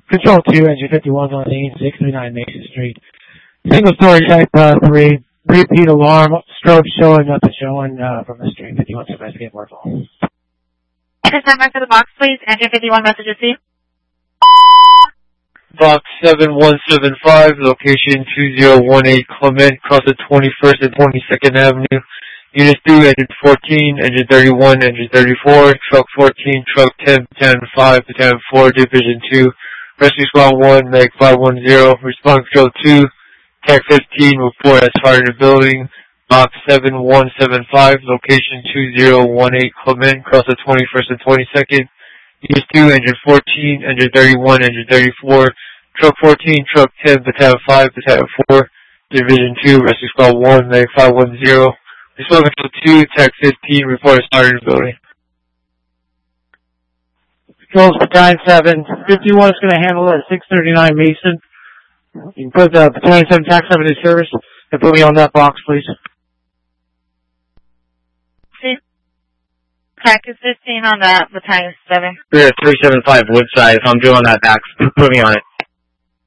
Control 2, engine 51 on 639 Mason Street. Single story type 3. Repeat alarm. Strobe showing, nothing showing from the street. 51 to investigate Morphle. Stand back to the box, please. Engine 51 message received. Box 7175, location 2018 Clement, cross the 21st and 22nd Avenue. Unit 2, engine 14, engine 31, engine 34, truck 14, truck 10, battalion 5, battalion 4, division 2. Rescue squad 1, Meg 510, response control 2, tech 15, report as fire in the building. Box 7175, location 2018 Clement, cross the 21st and 22nd. Unit 2, engine 14, engine 31, engine 34, truck 14, truck 10, battalion 5, battalion 4, division 2, rescue squad 1, Meg 510. Response control 2, tech 15, report as fire in the building. Controls battalion 7. 51 is going to handle it at 639 Mason. You can put the battalion 7 tax 7 in service and put me on that box, please. Tech is 15 on that, battalion 7. We're at 375 Woodside. If I'm doing that back, put me on it.